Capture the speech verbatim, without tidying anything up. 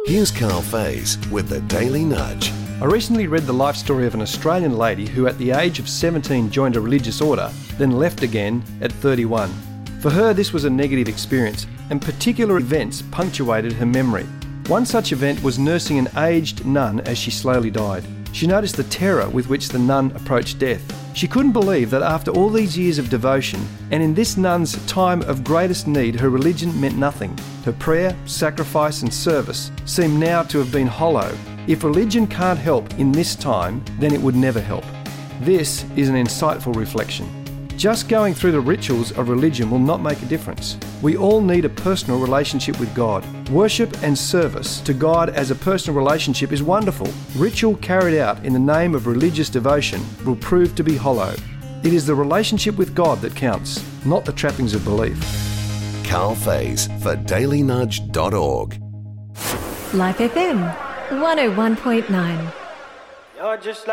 Here's Carl Faze with the Daily Nudge. I recently read the life story of an Australian lady who at the age of seventeen joined a religious order, then left again at thirty-one. For her, this was a negative experience, and particular events punctuated her memory. One such event was nursing an aged nun as she slowly died. She noticed the terror with which the nun approached death. She couldn't believe that after all these years of devotion, and in this nun's time of greatest need, her religion meant nothing. Her prayer, sacrifice and service seemed now to have been hollow. If religion can't help in this time, then it would never help. This is an insightful reflection. Just going through the rituals of religion will not make a difference. We all need a personal relationship with God. Worship and service to God as a personal relationship is wonderful. Ritual carried out in the name of religious devotion will prove to be hollow. It is the relationship with God that counts, not the trappings of belief. Carl Faze for daily nudge dot org. Life F M, one oh one point nine. You're just